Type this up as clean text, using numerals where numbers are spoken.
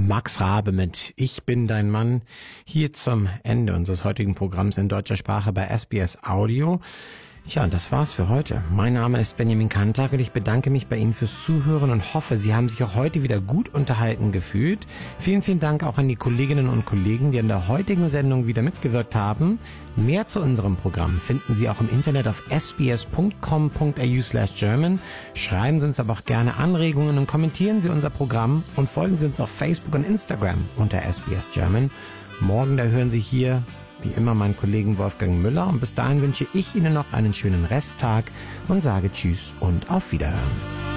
Max Rabe mit Ich bin dein Mann hier zum Ende unseres heutigen Programms in deutscher Sprache bei SBS Audio. Tja, und das war's für heute. Mein Name ist Benjamin Kantak und ich bedanke mich bei Ihnen fürs Zuhören und hoffe, Sie haben sich auch heute wieder gut unterhalten gefühlt. Vielen, vielen Dank auch an die Kolleginnen und Kollegen, die an der heutigen Sendung wieder mitgewirkt haben. Mehr zu unserem Programm finden Sie auch im Internet auf sbs.com.au/German. Schreiben Sie uns aber auch gerne Anregungen und kommentieren Sie unser Programm und folgen Sie uns auf Facebook und Instagram unter SBS German. Morgen, da hören Sie hier wie immer meinen Kollegen Wolfgang Müller und bis dahin wünsche ich Ihnen noch einen schönen Resttag und sage Tschüss und auf Wiederhören.